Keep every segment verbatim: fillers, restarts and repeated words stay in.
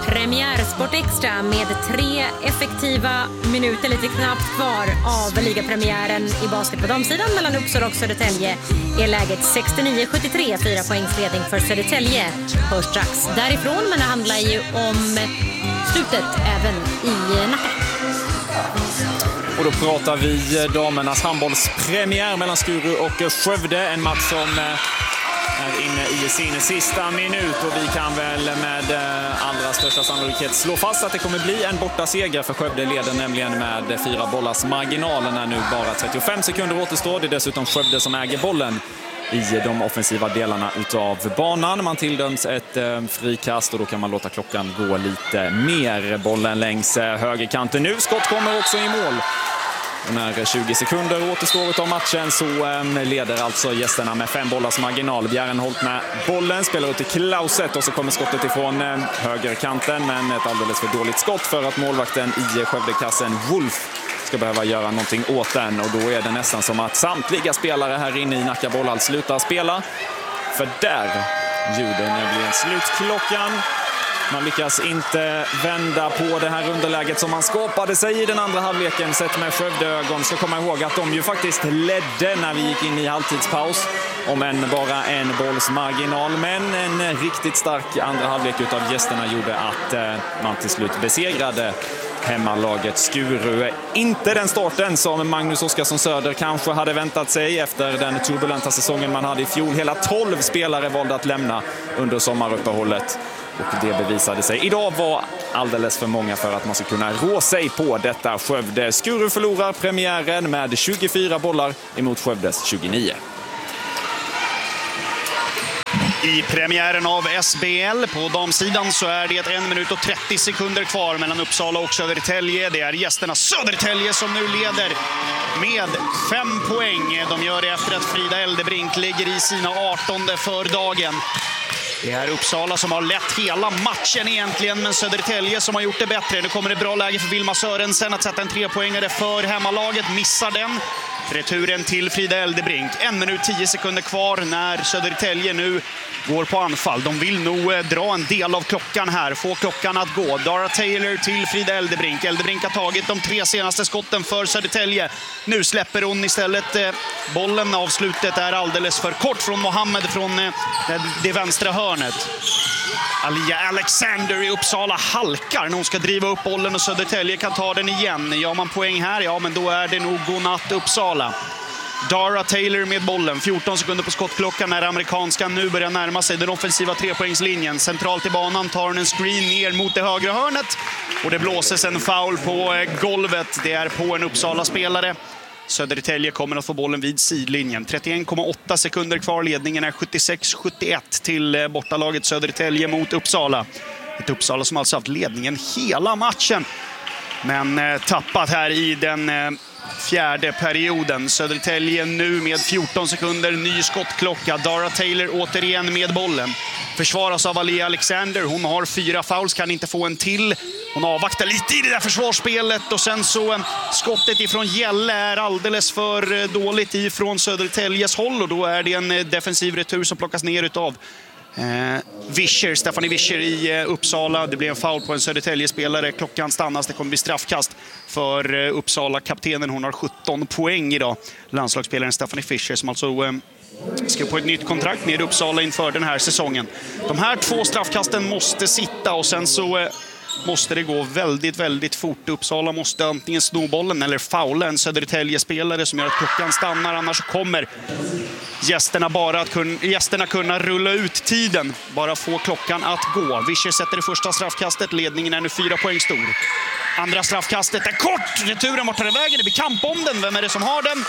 Premiärsport Extra med tre effektiva minuter lite knappt kvar av ligapremiären i basket på damsidan mellan Uppsala och Södertälje är läget sextionio sjuttiotre, fyra poängs ledning för Södertälje. Hörs strax därifrån, men det handlar ju om slutet även i Nacka. Och då pratar vi damernas handbollspremiär mellan Skuru och Skövde. En match som är inne i sin sista minut och vi kan väl med allra största sannolikhet slå fast att det kommer bli en borta seger för Skövde. Leder nämligen med fyra bollars marginalen när nu bara trettiofem sekunder återstår. Det är dessutom Skövde som äger bollen i de offensiva delarna utav banan. Man tilldöms ett eh, frikast och då kan man låta klockan gå lite mer. Bollen längs eh, högerkanten nu. Skott kommer också i mål. Och när tjugo sekunder återstår av matchen så eh, leder alltså gästerna med fem bollars marginal. Bjärrenholt med bollen, spelar ut i Klauset och så kommer skottet ifrån eh, högerkanten. Men ett alldeles för dåligt skott för att målvakten i Skövdekassen Wolf ska behöva göra någonting åt den. Och då är det nästan som att samtliga spelare här inne i Nacka Bollhall slutar spela. För där ljuder nämligen slutklockan. Man lyckas inte vända på det här underläget som man skapade sig i den andra halvleken. Sett med Skövdeögon ska komma ihåg att de ju faktiskt ledde när vi gick in i halvtidspaus. Om än bara en bolls marginal. Men en riktigt stark andra halvlek utav gästerna gjorde att eh, man till slut besegrade hemmalaget Skuru. Inte den starten som Magnus Oskarsson Söder kanske hade väntat sig efter den turbulenta säsongen man hade i fjol. Hela tolv spelare valde att lämna under sommaruppehållet. Och det bevisade sig. Idag var alldeles för många för att man ska kunna rå sig på detta Skövde. Skuru förlorar premiären med tjugofyra bollar emot Skövdes tjugonio. I premiären av S B L på damsidan så är det en minut och trettio sekunder kvar mellan Uppsala och Södertälje. Det är gästerna Södertälje som nu leder med fem poäng. De gör det efter att Frida Eldebrink ligger i sina artonde för dagen. Det är Uppsala som har lett hela matchen egentligen, men Södertälje som har gjort det bättre. Nu kommer det bra läge för Vilma Sörensen att sätta en trepoängare för hemmalaget. Missar den. Returen till Frida Eldebrink. En minut tio sekunder kvar när Södertälje nu går på anfall. De vill nog eh, dra en del av klockan här. Få klockan att gå. Dara Taylor till Frida Eldebrink. Eldebrink har tagit de tre senaste skotten för Södertälje. Nu släpper hon istället eh, bollen. Avslutet är alldeles för kort från Mohammed från eh, det vänstra hörnet. Alia Alexander i Uppsala halkar när hon ska driva upp bollen och Södertälje kan ta den igen. Gör man poäng här, ja men då är det nog godnatt Uppsala. Dara Taylor med bollen, fjorton sekunder på skottklockan när amerikanska nu börjar närma sig den offensiva trepoängslinjen. Centralt i banan tar hon en screen ner mot det högra hörnet och det blåses en foul på golvet. Det är på en Uppsala-spelare. Södertälje kommer att få bollen vid sidlinjen. trettioen komma åtta sekunder kvar. Ledningen är sjuttiosex sjuttioett till bortalaget Södertälje mot Uppsala. Ett Uppsala som alltså haft ledningen hela matchen. Men tappat här i den fjärde perioden. Södertälje nu med fjorton sekunder. Ny skottklocka. Dara Taylor återigen med bollen. Försvaras av Alia Alexander. Hon har fyra fouls, kan inte få en till. Hon avvaktar lite i det där försvarsspelet. Och sen så skottet ifrån Gälle är alldeles för dåligt ifrån Södertäljes håll. Och då är det en defensiv retur som plockas ner utav Eh, Vischer, Stephanie Vischer i eh, Uppsala. Det blir en foul på en Södertälje-spelare. Klockan stannas, det kommer bli straffkast för eh, Uppsala-kaptenen. Hon har sjutton poäng idag. Landslagsspelaren Stephanie Vischer som alltså eh, ska på ett nytt kontrakt med Uppsala inför den här säsongen. De här två straffkasten måste sitta och sen så eh, måste det gå väldigt, väldigt fort. Uppsala måste antingen sno bollen eller foula en Södertälje-spelare som gör att klockan stannar. Annars kommer gästerna bara att kunna, gästerna kunna rulla ut tiden. Bara få klockan att gå. Vischer sätter det första straffkastet. Ledningen är nu fyra poäng stor. Andra straffkastet är kort. Returen borta i vägen. Det blir kamp om den. Vem är det som har den?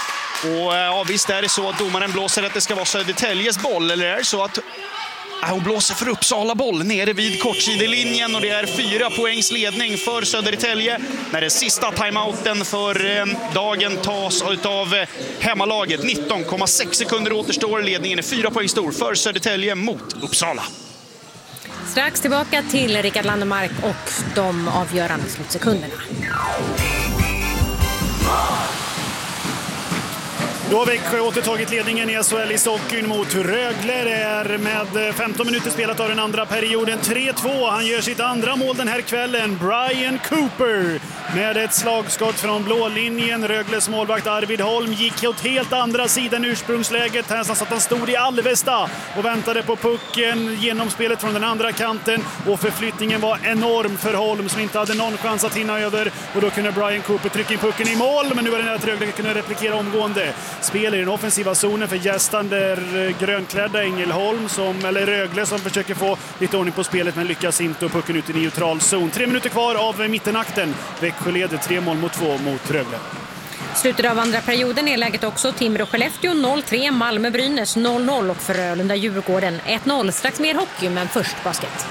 Och ja, visst är det så att domaren blåser att det ska vara Södertäljes boll. Eller är det så att hon blåser för Uppsala boll nere vid kortsidelinjen och det är fyra poängs ledning för Södertälje när den sista timeouten för dagen tas av hemmalaget. nitton komma sex sekunder återstår. Ledningen är fyra poäng stor för Södertälje mot Uppsala. Strax tillbaka till Rickard Landemark och de avgörande slutsekunderna. Då har Växjö återtagit ledningen i S H L-ishockeyn mot Rögle. Det är med femton minuter spelat av den andra perioden. tre två. Han gör sitt andra mål den här kvällen. Brian Cooper med ett slagskott från blå linjen. Rögles målvakt Arvid Holm gick åt helt andra sidan ursprungsläget. Här satt han stod i Alvesta och väntade på pucken genom spelet från den andra kanten. Och förflyttningen var enorm för Holm som inte hade någon chans att hinna över. Och då kunde Brian Cooper trycka in pucken i mål. Men nu var det nära att Rögle kunde replikera omgående. Spel i den offensiva zonen för gästande grönklädda Ängelholm som, eller Rögle som försöker få lite ordning på spelet men lyckas inte och pucken ut i neutral zon. Tre minuter kvar av mittenakten. Växjö leder tre mål mot två mot Rögle. Slutet av andra perioden är läget också Timrå-Skellefteå noll tre, Malmö-Brynäs noll noll och Frölunda-Djurgården ett noll. Strax mer hockey men först basket.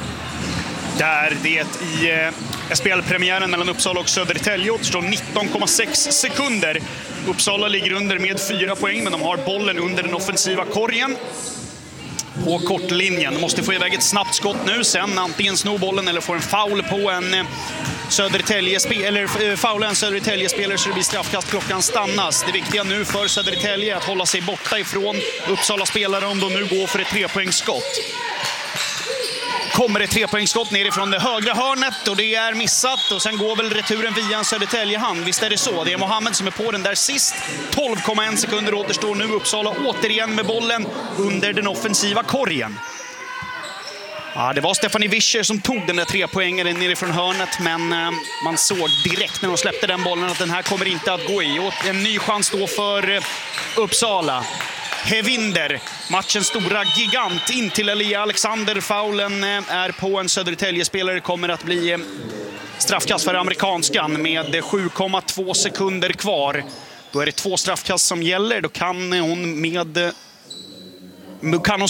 Där det i eh, S B L-premiären mellan Uppsala och Södertälje återstår nitton komma sex sekunder. Uppsala ligger under med fyra poäng men de har bollen under den offensiva korgen. På kortlinjen. De måste få iväg ett snabbt skott nu. Sen antingen sno bollen eller få en foul på en eh, Södertälje eller foula en Södertälje-spelare så det blir straffkast. Klockan stannas. Det viktiga nu för Södertälje är att hålla sig borta ifrån Uppsala-spelare om de nu går för ett trepoängsskott. Kommer ett trepoängsskott nerifrån det högra hörnet och det är missat och sen går väl returen via en Södertälje-hand. Visst är det så. Det är Mohammed som är på den där sist. tolv komma en sekunder återstår nu. Uppsala återigen med bollen under den offensiva korgen. Ja, det var Stefanie Wischer som tog den där trepoängaren nerifrån hörnet men eh, man såg direkt när de släppte den bollen att den här kommer inte att gå i. Och en ny chans då för eh, Uppsala. Hevinder, matchens stora gigant in till Elia Alexander. Faulen är på en Södertälje-spelare, kommer att bli straffkast för amerikanskan med sju komma två sekunder kvar. Då är det två straffkast som gäller. Då kan hon med kan hon